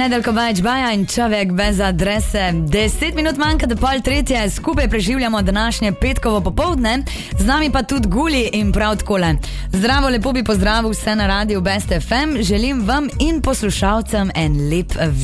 Nedeljko Bajić Baja in človek bez adrese. 10 minut manjka do 2:30, skupaj preživljamo današnje petkovo popoldne, z nami pa tudi Guli in prav takole. Zdravo, lepo bi pozdravil vse na radiju Best FM, želim vam in poslušalcem en lep